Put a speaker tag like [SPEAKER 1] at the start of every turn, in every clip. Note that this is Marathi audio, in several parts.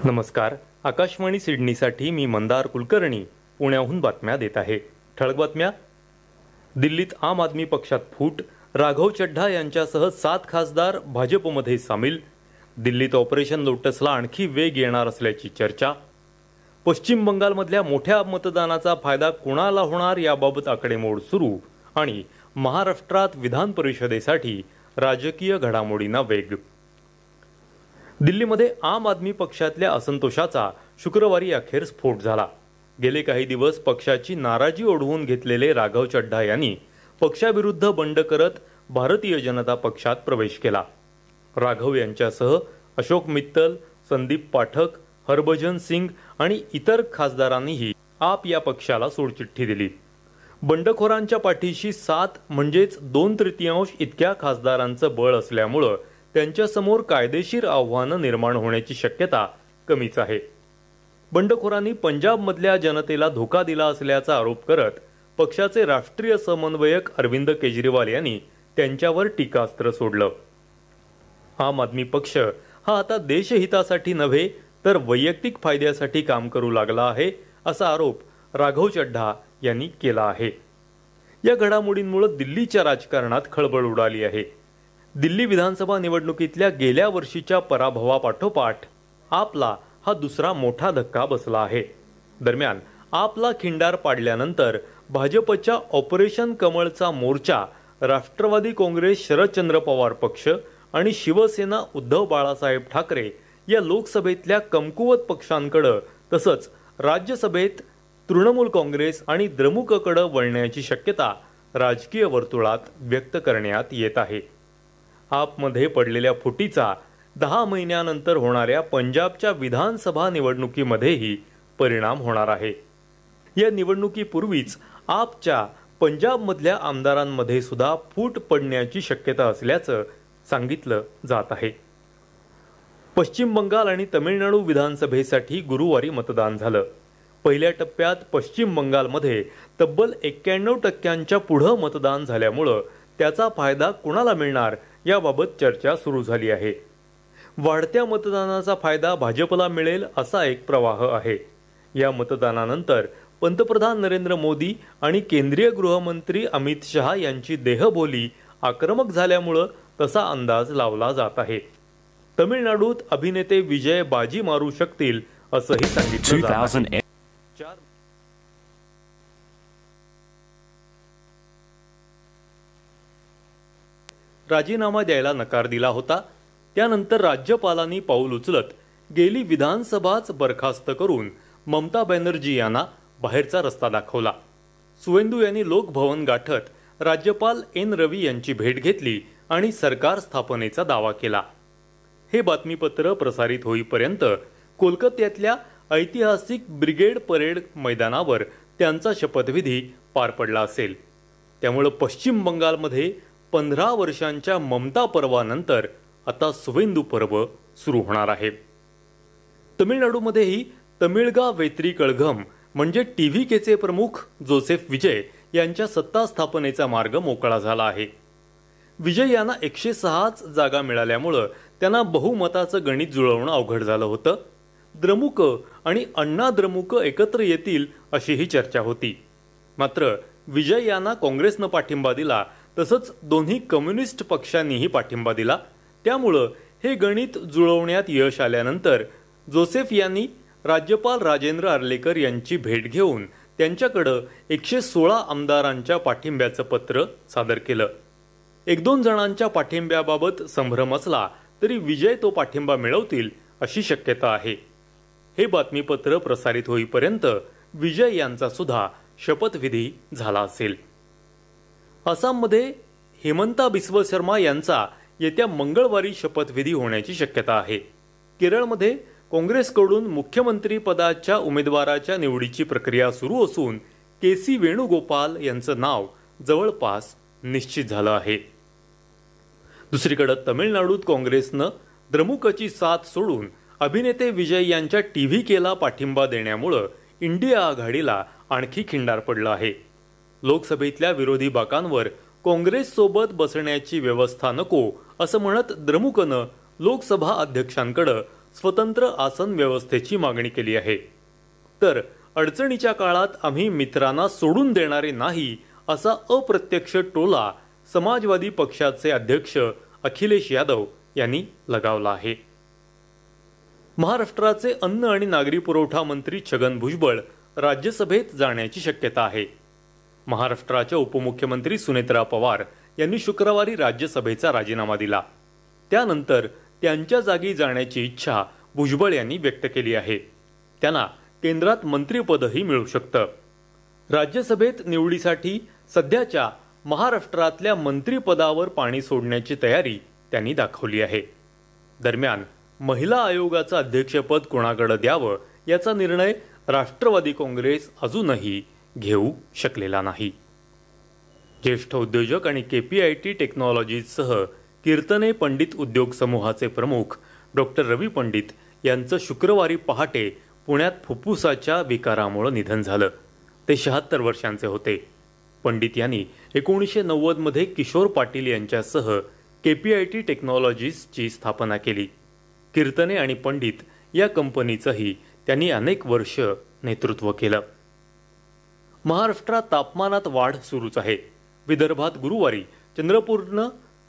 [SPEAKER 1] नमस्कार. आकाशवाणी सिडनीसाठी मी मंदार कुलकर्णी पुण्याहून बातम्या देत आहे. ठळक बातम्या. दिल्लीत आम आदमी पक्षात फूट. राघव चड्ढा यांच्यासह 7 खासदार भाजपमध्ये सामील. दिल्लीत ऑपरेशन लोटसला आणखी वेग येणार असल्याची चर्चा. पश्चिम बंगालमधल्या मोठ्या मतदानाचा फायदा कोणाला होणार याबाबत आकडेमोड सुरू. आणि महाराष्ट्रात विधान परिषदेसाठी राजकीय घडामोडींना वेग. दिल्लीमध्ये आम आदमी पक्षातल्या असंतोषाचा शुक्रवारी अखेर स्फोट झाला. गेले काही दिवस पक्षाची नाराजी ओढवून घेतलेले राघव चड्ढा यांनी पक्षाविरुद्ध बंड करत भारतीय जनता पक्षात प्रवेश केला. राघव यांच्यासह अशोक मित्तल, संदीप पाठक, हरभजन सिंग आणि इतर खासदारांनीही आप या पक्षाला सोडचिठ्ठी दिली. बंडखोरांच्या पाठीशी 7 म्हणजेच 2/3 इतक्या खासदारांचं बळ असल्यामुळं त्यांच्यासमोर कायदेशीर आव्हानं निर्माण होण्याची शक्यता कमीच आहे. बंडखोरांनी पंजाबमधल्या जनतेला धोका दिला असल्याचा आरोप करत पक्षाचे राष्ट्रीय समन्वयक अरविंद केजरीवाल यांनी त्यांच्यावर टीकास्त्र सोडलं. आम आदमी पक्ष हा आता देशहितासाठी नव्हे तर वैयक्तिक फायद्यासाठी काम करू लागला आहे असा आरोप राघव चड्ढा यांनी केला आहे. या घडामोडींमुळे दिल्लीच्या राजकारणात खळबळ उडाली आहे. दिल्ली विधानसभा निवडणुकीतल्या गेल्या वर्षीच्या पराभवापाठोपाठ आपला हा दुसरा मोठा धक्का बसला आहे. दरम्यान आपला खिंडार पाडल्यानंतर भाजपच्या ऑपरेशन कमळचा मोर्चा राष्ट्रवादी काँग्रेस शरदचंद्र पवार पक्ष आणि शिवसेना उद्धव बाळासाहेब ठाकरे या लोकसभेतल्या कमकुवत पक्षांकडे तसंच राज्यसभेत तृणमूल काँग्रेस आणि द्रमुककडे वळण्याची शक्यता राजकीय वर्तुळात व्यक्त करण्यात येत आहे. आपमध्ये पडलेल्या फुटीचा 10 महिन्यानंतर होणाऱ्या पंजाबच्या विधानसभा निवडणुकीमध्येही परिणाम होणार आहे. या निवडणुकीपूर्वीच आपच्या पंजाबमधल्या आमदारांमध्ये सुद्धा फूट पडण्याची शक्यता असल्याचं सांगितलं जात आहे. पश्चिम बंगाल आणि तमिळनाडू विधानसभेसाठी गुरुवारी मतदान झालं. पहिल्या टप्प्यात पश्चिम बंगालमध्ये तब्बल 91% पुढं मतदान झाल्यामुळं त्याचा फायदा कुणाला मिळणार याबाबत चर्चा सुरू झाली आहे. वाढत्या मतदानाचा फायदा भाजपला मिळेल असा एक प्रवाह आहे. या मतदानानंतर पंतप्रधान नरेंद्र मोदी आणि केंद्रीय गृहमंत्री अमित शहा यांची देहबोली आक्रमक झाल्यामुळं तसा अंदाज लावला जात आहे. तमिळनाडूत अभिनेते विजय बाजी मारू शकतील असंही सांगितलं जात आहे. राजीनामा द्यायला नकार दिला होता. त्यानंतर राज्यपालांनी पाऊल उचलत गेली विधानसभाच बरखास्त करून ममता बॅनर्जी यांना बाहेरचा रस्ता दाखवला. सुवेंदू यांनी लोकभवन गाठत राज्यपाल एन रवी यांची भेट घेतली आणि सरकार स्थापनेचा दावा केला. हे बातमीपत्र प्रसारित होईपर्यंत कोलकात्यातल्या ऐतिहासिक ब्रिगेड परेड मैदानावर त्यांचा शपथविधी पार पडला असेल. त्यामुळे पश्चिम बंगालमध्ये 15 वर्षांच्या ममता पर्वानंतर आता सुवेंदू पर्व सुरू होणार आहे. तमिळनाडूमध्येही तमिळगा वेत्री कळघम म्हणजे टीव्हीकेचे प्रमुख जोसेफ विजय यांच्या सत्ता स्थापनेचा मार्ग मोकळा झाला आहे. विजय यांना 106 जागा मिळाल्यामुळं त्यांना बहुमताचं गणित जुळवणं अवघड झालं होतं. द्रमुक आणि अण्णा द्रमुक एकत्र येतील अशीही चर्चा होती. मात्र विजय यांना काँग्रेसनं पाठिंबा दिला तसंच दोन्ही कम्युनिस्ट पक्षांनीही पाठिंबा दिला. त्यामुळं हे गणित जुळवण्यात यश आल्यानंतर जोसेफ यांनी राज्यपाल राजेंद्र आर्लेकर यांची भेट घेऊन त्यांच्याकडे 116 आमदारांच्या पाठिंब्याचं पत्र सादर केलं. 1-2 जणांच्या पाठिंब्याबाबत संभ्रम असला तरी विजय तो पाठिंबा मिळवतील अशी शक्यता आहे. हे बातमीपत्र प्रसारित होईपर्यंत विजय यांचा सुद्धा शपथविधी झाला असेल. आसाममध्ये हेमंता बिस्व शर्मा यांचा येत्या मंगळवारी शपथविधी होण्याची शक्यता आहे. केरळमध्ये काँग्रेसकडून मुख्यमंत्री पदाच्या उमेदवाराच्या निवडीची प्रक्रिया सुरू असून केसी वेणुगोपाल यांचं नाव जवळपास निश्चित झालं आहे. दुसरीकडे तमिळनाडूत काँग्रेसनं द्रमुकची साथ सोडून अभिनेते विजय यांच्या टीव्हीकेला पाठिंबा देण्यामुळं इंडिया आघाडीला आणखी खिंडार पडलं आहे. लोकसभेतल्या विरोधी बाकांवर काँग्रेस सोबत बसण्याची व्यवस्था नको असं म्हणत द्रमुकनं लोकसभा अध्यक्षांकडे स्वतंत्र आसन व्यवस्थेची मागणी केली आहे. तर अडचणीच्या काळात आम्ही मित्रांना सोडून देणारे नाही असा अप्रत्यक्ष टोला समाजवादी पक्षाचे अध्यक्ष अखिलेश यादव यांनी लगावला आहे. महाराष्ट्राचे अन्न आणि नागरी पुरवठा मंत्री छगन भुजबळ राज्यसभेत जाण्याची शक्यता आहे. महाराष्ट्राच्या उपमुख्यमंत्री सुनेत्रा पवार यांनी शुक्रवारी राज्यसभेचा राजीनामा दिला. त्यानंतर त्यांच्या जागी जाण्याची इच्छा भुजबळ यांनी व्यक्त केली आहे. त्यांना केंद्रात मंत्रिपदही मिळू शकतं. राज्यसभेत निवडीसाठी सध्याच्या महाराष्ट्रातल्या मंत्रिपदावर पाणी सोडण्याची तयारी त्यांनी दाखवली आहे. दरम्यान महिला आयोगाचं अध्यक्षपद कोणाकडे द्यावं याचा निर्णय राष्ट्रवादी काँग्रेस अजूनही घेऊ शकलेला नाही. ज्येष्ठ उद्योजक आणि KPIT टेक्नॉलॉजीजसह कीर्तने पंडित उद्योग समूहाचे प्रमुख डॉक्टर रवी पंडित यांचं शुक्रवारी पहाटे पुण्यात फुफ्फुसाच्या विकारामुळे निधन झालं. ते 76 वर्षांचे होते. पंडित यांनी 1990 मध्ये किशोर पाटील यांच्यासह KPIT टेक्नॉलॉजीजची स्थापना केली. कीर्तने आणि पंडित या कंपनीचंही त्यांनी अनेक वर्ष नेतृत्व केलं. महाराष्ट्रात तापमानात वाढ सुरूच आहे. विदर्भात गुरुवारी चंद्रपूरनं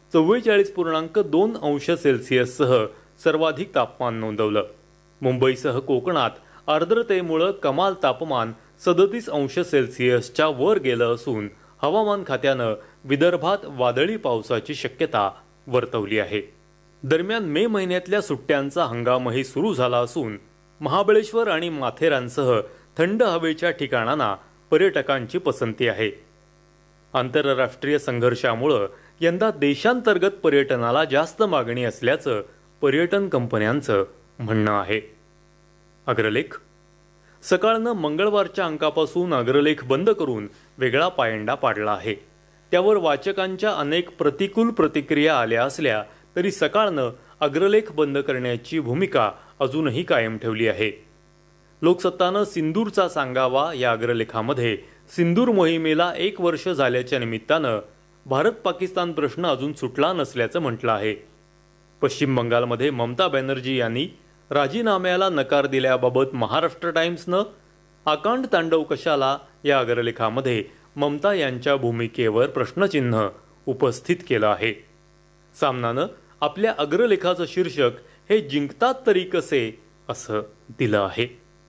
[SPEAKER 1] 44.2 अंश सेल्सिअससह सर्वाधिक तापमान नोंदवलं. मुंबईसह कोकणात आर्द्रतेमुळे कमाल तापमान 37 अंश सेल्सिअसच्या वर गेलं असून हवामान खात्यानं विदर्भात वादळी पावसाची शक्यता वर्तवली आहे. दरम्यान मे महिन्यातल्या सुट्ट्यांचा हंगामही सुरू झाला असून महाबळेश्वर आणि माथेरानसह थंड हवेच्या ठिकाणांना पर्यटकांची पसंती आहे. आंतरराष्ट्रीय संघर्षामुळे यंदा देशांतर्गत पर्यटनाला जास्त मागणी असल्याचं पर्यटन कंपन्यांचं म्हणणं आहे. अग्रलेख. सकाळनं मंगळवारच्या अंकापासून अग्रलेख बंद करून वेगळा पायंडा पाडला आहे. त्यावर वाचकांच्या अनेक प्रतिकूल प्रतिक्रिया आल्या असल्या तरी सकाळनं अग्रलेख बंद करण्याची भूमिका अजूनही कायम ठेवली आहे. लोकसत्तानं सिंदूरचा सांगावा या अग्रलेखामध्ये सिंदूर मोहिमेला 1 वर्ष झाल्याच्या निमित्तानं भारत पाकिस्तान प्रश्न अजून सुटला नसल्याचं म्हटलं आहे. पश्चिम बंगालमध्ये ममता बॅनर्जी यांनी राजीनाम्याला नकार दिल्याबाबत महाराष्ट्र टाइम्सनं आकांड तांडव कशाला या अग्रलेखामध्ये ममता यांच्या भूमिकेवर प्रश्नचिन्ह उपस्थित केलं आहे. सामनानं आपल्या अग्रलेखाचं शीर्षक हे जिंकतात तरी कसे असं दिलं आहे.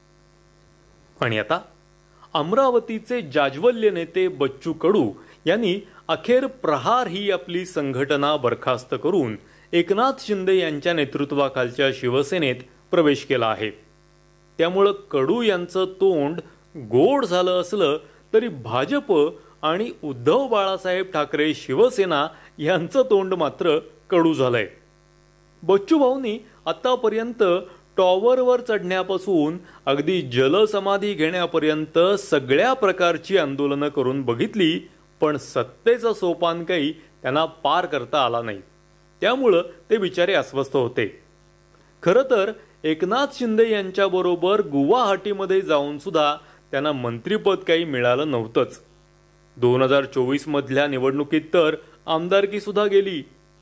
[SPEAKER 1] आणि आता अमरावतीचे जाज्वल्य नेते बच्चू कडू यांनी अखेर प्रहार ही आपली संघटना बरखास्त करून एकनाथ शिंदे यांच्या नेतृत्वाखालच्या शिवसेनेत प्रवेश केला आहे. त्यामुळं कडू यांचं तोंड गोड झालं असलं तरी भाजप आणि उद्धव बाळासाहेब ठाकरे शिवसेना यांचं तोंड मात्र कडू झालंय. बच्चू भाऊंनी आतापर्यंत टॉवरवर चढण्यापासून अगदी जलसमाधी घेण्यापर्यंत सगळ्या प्रकारची आंदोलनं करून बघितली, पण सत्तेचं सोपान काही त्यांना पार करता आला नाही. त्यामुळं ते बिचारे अस्वस्थ होते. खरं तर एकनाथ शिंदे यांच्याबरोबर गुवाहाटीमध्ये जाऊन सुद्धा त्यांना मंत्रिपद काही मिळालं नव्हतंच. 2024 मधल्या निवडणुकीत तर आमदारकी सुद्धा गेली.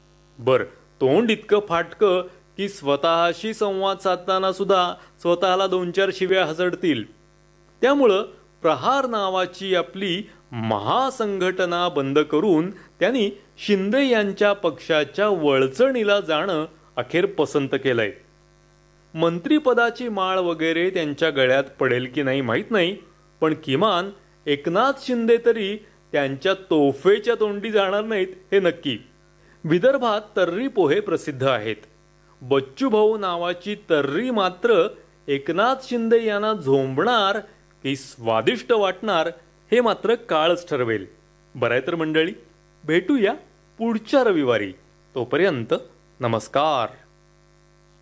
[SPEAKER 1] तोंड इतकं फाटकं की स्वतःशी संवाद साधताना सुद्धा स्वतःला 2-4 शिव्या हसडतील. त्यामुळं प्रहार नावाची आपली महासंघटना बंद करून त्यांनी शिंदे यांच्या पक्षाच्या वळचणीला जाणं अखेर पसंत केलंय. मंत्रिपदाची माळ वगैरे त्यांच्या गळ्यात पडेल की नाही माहीत नाही, पण किमान एकनाथ शिंदे तरी त्यांच्या तोफेच्या तोंडी जाणार नाहीत हे नक्की. विदर्भात तर्री पोहे प्रसिद्ध आहेत. बच्चू भाऊ नावाची तर्री मात्र एकनाथ शिंदे यांना झोंबणार की स्वादिष्ट वाटणार हे मात्र काळच ठरवेल. बरं आहे तर मंडळी, भेटूया पुढच्या रविवारी. तोपर्यंत नमस्कार.